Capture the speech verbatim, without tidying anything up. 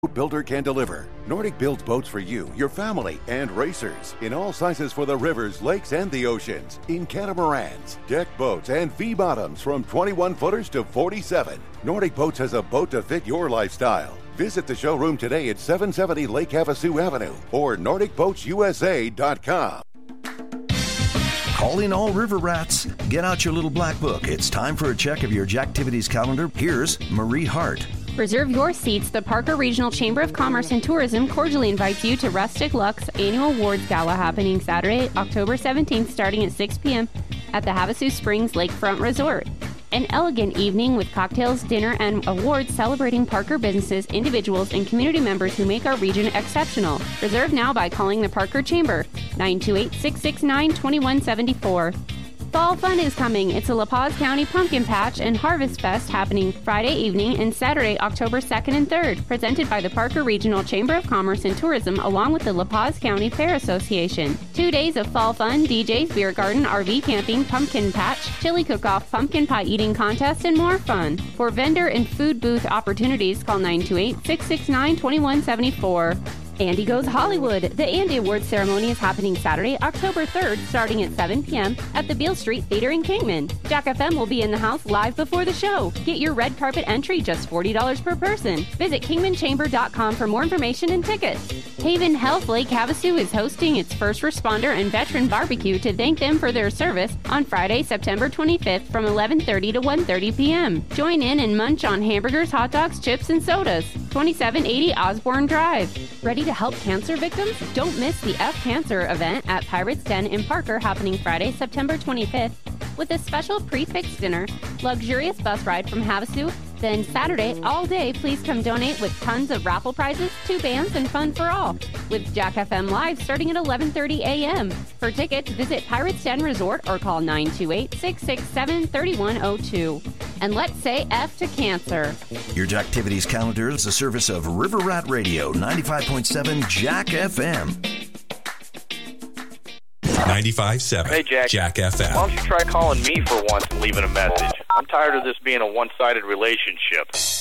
Boat Builder can deliver. Nordic builds boats for you, your family, and racers in all sizes for the rivers, lakes, and the oceans. In catamarans, deck boats, and V-bottoms from twenty-one footers to forty-seven. Nordic Boats has a boat to fit your lifestyle. Visit the showroom today at seven seventy Lake Havasu Avenue or Nordic Boats U S A dot com. Calling all river rats. Get out your little black book. It's time for a check of your Jacktivities calendar. Here's Marie Hart. Reserve your seats. The Parker Regional Chamber of Commerce and Tourism cordially invites you to Rustic Luck's annual awards gala happening Saturday, October seventeenth, starting at six p.m. at the Havasu Springs Lakefront Resort. An elegant evening with cocktails, dinner, and awards celebrating Parker businesses, individuals, and community members who make our region exceptional. Reserve now by calling the Parker Chamber, nine two eight, six six nine, two one seven four. Fall fun is coming. It's a La Paz County Pumpkin Patch and Harvest Fest happening Friday evening and Saturday, October second and third, presented by the Parker Regional Chamber of Commerce and Tourism along with the La Paz County Fair Association. Two days of fall fun, D Js, beer garden, R V camping, pumpkin patch, chili cook-off, pumpkin pie eating contest, and more fun. For vendor and food booth opportunities, call nine two eight, six six nine, two one seven four. Andy Goes Hollywood. The Andy Awards ceremony is happening Saturday, October third, starting at seven p.m. at the Beale Street Theater in Kingman. Jack F M will be in the house live before the show. Get your red carpet entry just forty dollars per person. Visit kingman chamber dot com for more information and tickets. Haven Health Lake Havasu is hosting its first responder and veteran barbecue to thank them for their service on Friday, September twenty-fifth from eleven thirty to one thirty p.m. Join in and munch on hamburgers, hot dogs, chips, and sodas. twenty-seven eighty Osborne Drive. Ready to help cancer victims? Don't miss the F Cancer event at Pirates Den in Parker happening Friday, September twenty-fifth with a special prix-fixe dinner, luxurious bus ride from Havasu. Then Saturday, all day, please come donate with tons of raffle prizes, two bands, and fun for all. With Jack F M Live starting at eleven thirty a.m. For tickets, visit Pirates Den Resort or call nine two eight, six six seven, three one zero two. And let's say F to cancer. Your Jacktivities calendar is a service of River Rat Radio, ninety-five point seven Jack F M. ninety-five point seven Hey, Jack. Jack F M. Why don't you try calling me for once and leaving a message? I'm tired of this being a one-sided relationship.